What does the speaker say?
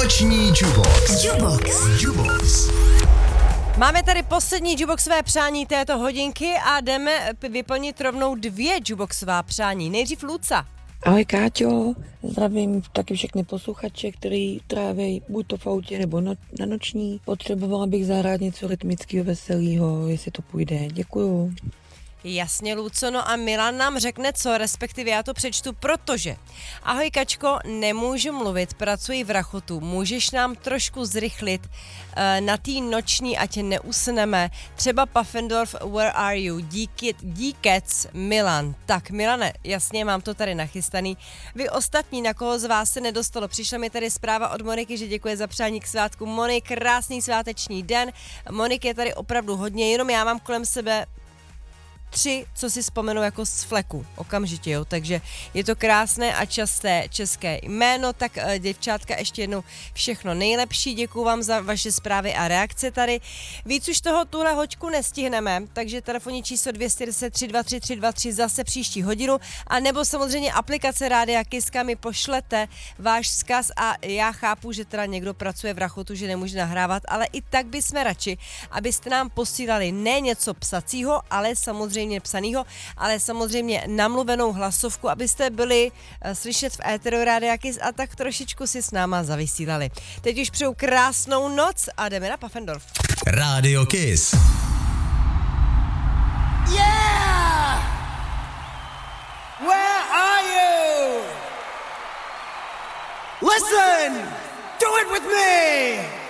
Noční Jubox. Máme tady poslední juboxové přání této hodinky a jdeme vyplnit rovnou 2 juboxová přání. Nejdřív Luca. Ahoj Káťo, zdravím taky všechny posluchače, který tráví buď to v autě nebo na noční. Potřebovala bych zahrát něco rytmického, veselého, jestli to půjde. Děkuju. Jasně, Luco, no a Milan nám řekne co, respektive já to přečtu, protože ahoj Kačko, nemůžu mluvit, pracuji v Rachotu, můžeš nám trošku zrychlit na té noční, ať neusneme, třeba Puffendorf, Where are you, Díkec, Milan. Tak Milane, jasně, mám to tady nachystaný. Vy ostatní, na koho z vás se nedostalo, přišla mi tady zpráva od Moniky, že děkuje za přání k svátku. Monik, krásný sváteční den, Monik je tady opravdu hodně, jenom já mám kolem sebe 3, co si vzpomenu jako z fleku, okamžitě, jo, takže je to krásné a časté české jméno, tak děvčátka ještě jednou všechno nejlepší, děkuju vám za vaše zprávy a reakce tady. Víc už toho tuhle hoďku nestihneme, takže telefonní číslo 210 323 323 zase příští hodinu, a nebo samozřejmě aplikace Rádia Kiska mi pošlete váš vzkaz a já chápu, že teda někdo pracuje v Rachotu, že nemůže nahrávat, ale i tak bychom radši, abyste nám posílali ne něco psacího, ale samozřejmě psanýho, ale samozřejmě namluvenou hlasovku, abyste byli slyšet v éteru Rádia Kiss a tak trošičku si s náma zavysílali. Teď už přeju krásnou noc a jdeme na Puffendorf. Rádio Kiss. Yeah! Where are you? Listen! Do it with me!